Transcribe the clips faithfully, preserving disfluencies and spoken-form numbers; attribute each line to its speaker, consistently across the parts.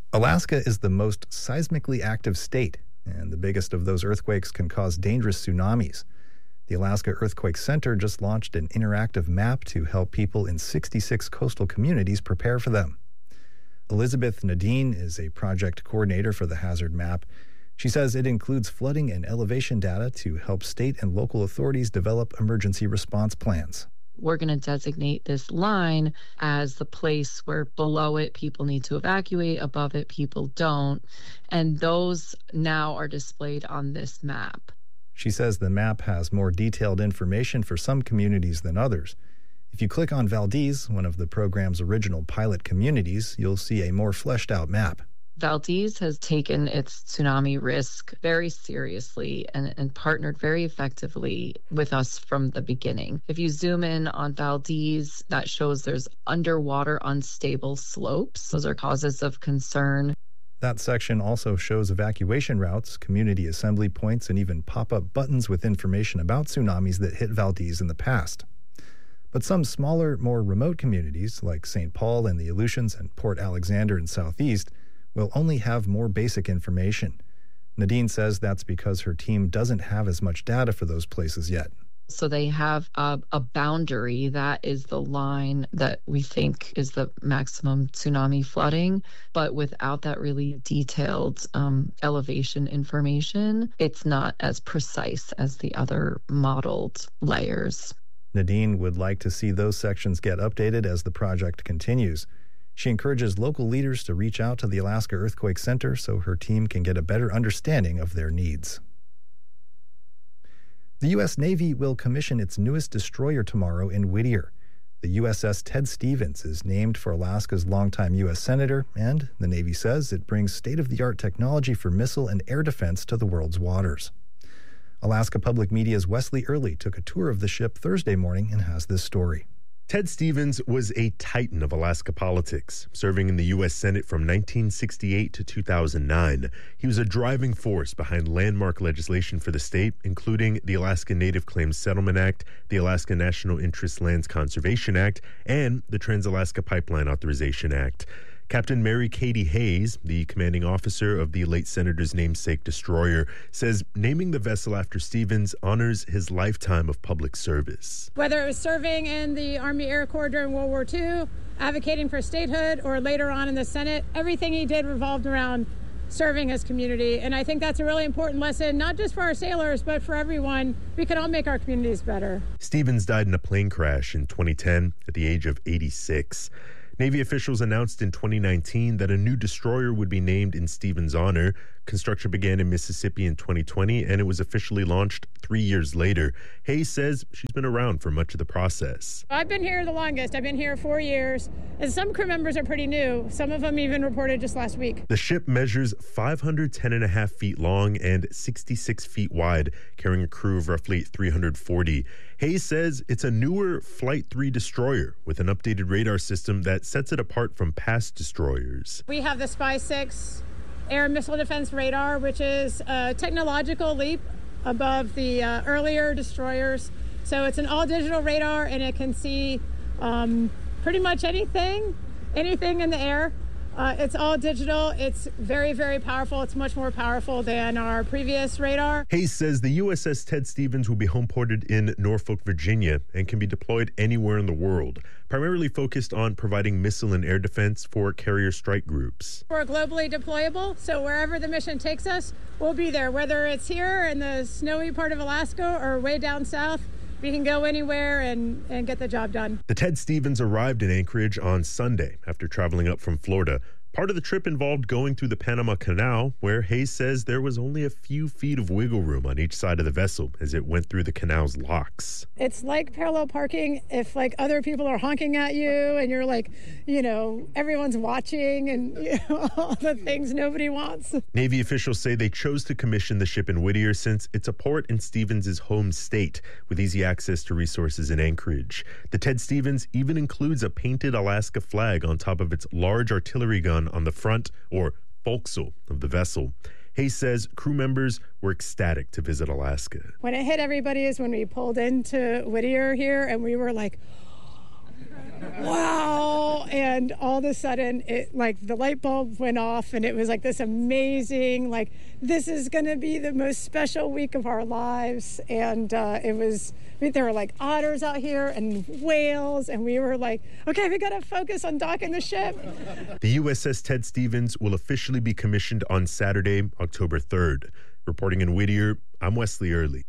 Speaker 1: Alaska is the most seismically active state, and the biggest of those earthquakes can cause dangerous tsunamis. The Alaska Earthquake Center just launched an interactive map to help people in sixty-six coastal communities prepare for them. Elizabeth Nadine is a project coordinator for the hazard map. She says it includes flooding and elevation data to help state and local authorities develop emergency response plans.
Speaker 2: We're going to designate this line as the place where below it people need to evacuate, above it people don't. And those now are displayed on this map.
Speaker 1: She says the map has more detailed information for some communities than others. If you click on Valdez, one of the program's original pilot communities, you'll see a more fleshed out map.
Speaker 2: Valdez has taken its tsunami risk very seriously and, and partnered very effectively with us from the beginning. If you zoom in on Valdez, that shows there's underwater unstable slopes. Those are causes of concern.
Speaker 1: That section also shows evacuation routes, community assembly points, and even pop-up buttons with information about tsunamis that hit Valdez in the past. But some smaller, more remote communities, like Saint Paul and the Aleutians and Port Alexander in Southeast, will only have more basic information. Nadine says that's because her team doesn't have as much data for those places yet.
Speaker 2: So they have a, a boundary that is the line that we think is the maximum tsunami flooding. But without that really detailed um, elevation information, it's not as precise as the other modeled layers.
Speaker 1: Nadine would like to see those sections get updated as the project continues. She encourages local leaders to reach out to the Alaska Earthquake Center so her team can get a better understanding of their needs. The U S Navy will commission its newest destroyer tomorrow in Whittier. The U S S Ted Stevens is named for Alaska's longtime U S Senator, and the Navy says it brings state-of-the-art technology for missile and air defense to the world's waters. Alaska Public Media's Wesley Early took a tour of the ship Thursday morning and has this story.
Speaker 3: Ted Stevens was a titan of Alaska politics, serving in the U S Senate from nineteen sixty-eight to two thousand nine. He was a driving force behind landmark legislation for the state, including the Alaska Native Claims Settlement Act, the Alaska National Interest Lands Conservation Act, and the Trans-Alaska Pipeline Authorization Act. Captain Mary Katie Hayes, the commanding officer of the late senator's namesake destroyer, says naming the vessel after Stevens honors his lifetime of public service.
Speaker 4: Whether it was serving in the Army Air Corps during World War Two, advocating for statehood, or later on in the Senate, everything he did revolved around serving his community. And I think that's a really important lesson, not just for our sailors, but for everyone. We can all make our communities better.
Speaker 3: Stevens died in a plane crash in twenty ten at the age of eighty-six. Navy officials announced in twenty nineteen that a new destroyer would be named in Stevens' honor. Construction began in Mississippi in twenty twenty, and it was officially launched three years later. Hayes says she's been around for much of the process.
Speaker 4: I've been here the longest. I've been here four years, and some crew members are pretty new. Some of them even reported just last week.
Speaker 3: The ship measures five hundred ten and a half feet long and sixty-six feet wide, carrying a crew of roughly three hundred forty. Hayes says it's a newer Flight three destroyer with an updated radar system that sets it apart from past destroyers.
Speaker 4: We have the Spy six air missile defense radar, which is a technological leap above the uh, earlier destroyers. So it's an all-digital radar, and it can see um, pretty much anything, anything in the air. Uh, it's all digital. It's very, very powerful. It's much more powerful than our previous radar.
Speaker 3: Hayes says the U S S Ted Stevens will be homeported in Norfolk, Virginia, and can be deployed anywhere in the world, primarily focused on providing missile and air defense for carrier strike groups.
Speaker 4: We're globally deployable, so wherever the mission takes us, we'll be there, whether it's here in the snowy part of Alaska or way down south. We can go anywhere and, and get the job done.
Speaker 3: The Ted Stevens arrived in Anchorage on Sunday after traveling up from Florida. Part of the trip involved going through the Panama Canal, where Hayes says there was only a few feet of wiggle room on each side of the vessel as it went through the canal's locks.
Speaker 4: It's like parallel parking if, like, other people are honking at you and you're like, you know, everyone's watching and you know, all the things nobody wants.
Speaker 3: Navy officials say they chose to commission the ship in Whittier since it's a port in Stevens' home state with easy access to resources in Anchorage. The Ted Stevens even includes a painted Alaska flag on top of its large artillery gun on the front, or forecastle, of the vessel. Hayes says crew members were ecstatic to visit Alaska.
Speaker 4: When it hit everybody is when we pulled into Whittier here, and we were like, wow. And all of a sudden, it like the light bulb went off, and it was like this amazing, like, this is going to be the most special week of our lives. And uh, it was, I mean, there were like otters out here and whales, and we were like, okay, we got to focus on docking the ship.
Speaker 3: The U S S Ted Stevens will officially be commissioned on Saturday, October third. Reporting in Whittier, I'm Wesley Early.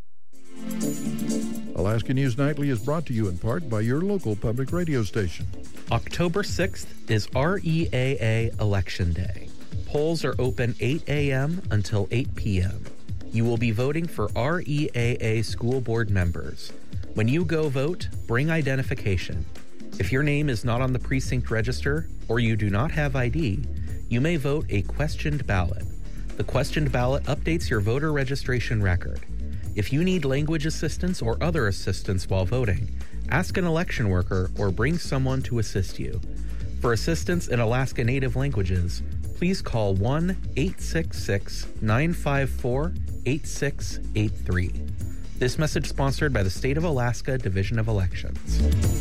Speaker 5: Alaska News Nightly is brought to you in part by your local public radio station.
Speaker 6: October sixth is R E A A Election Day. Polls are open eight a.m. until eight p.m. You will be voting for R E A A school board members. When you go vote, bring identification. If your name is not on the precinct register or you do not have I D, you may vote a questioned ballot. The questioned ballot updates your voter registration record. If you need language assistance or other assistance while voting, ask an election worker or bring someone to assist you. For assistance in Alaska Native languages, please call one eight six six, nine five four, eight six eight three. This message sponsored by the State of Alaska Division of Elections.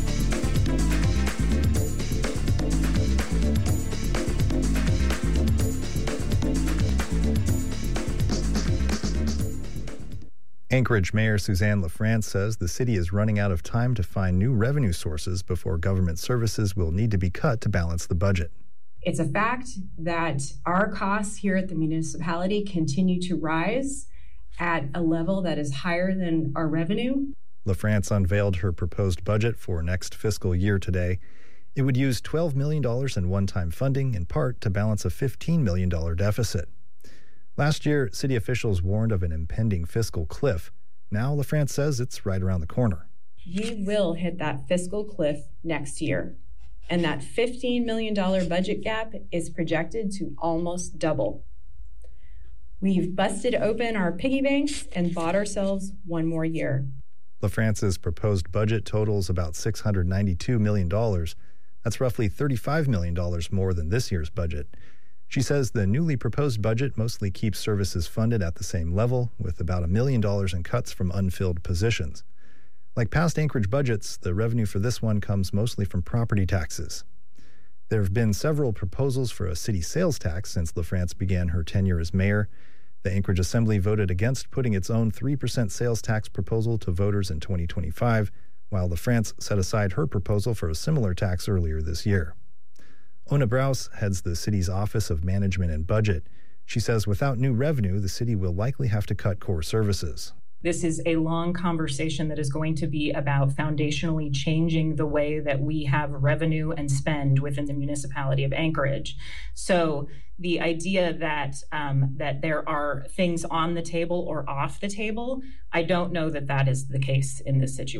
Speaker 1: Anchorage Mayor Suzanne LaFrance says the city is running out of time to find new revenue sources before government services will need to be cut to balance the budget.
Speaker 7: It's a fact that our costs here at the municipality continue to rise at a level that is higher than our revenue.
Speaker 1: LaFrance unveiled her proposed budget for next fiscal year today. It would use twelve million dollars in one-time funding, in part to balance a fifteen million dollars deficit. Last year, city officials warned of an impending fiscal cliff. Now, LaFrance says it's right around the corner.
Speaker 7: We will hit that fiscal cliff next year, and that fifteen million dollars budget gap is projected to almost double. We've busted open our piggy banks and bought ourselves one more year.
Speaker 1: LaFrance's proposed budget totals about six hundred ninety-two million dollars. That's roughly thirty-five million dollars more than this year's budget. She says the newly proposed budget mostly keeps services funded at the same level, with about a million dollars in cuts from unfilled positions. Like past Anchorage budgets, the revenue for this one comes mostly from property taxes. There have been several proposals for a city sales tax since LaFrance began her tenure as mayor. The Anchorage Assembly voted against putting its own three percent sales tax proposal to voters in twenty twenty-five, while LaFrance set aside her proposal for a similar tax earlier this year. Ona Brous heads the city's Office of Management and Budget. She says without new revenue, the city will likely have to cut core services.
Speaker 8: This is a long conversation that is going to be about foundationally changing the way that we have revenue and spend within the municipality of Anchorage. So the idea that um, that there are things on the table or off the table, I don't know that that is the case in this situation.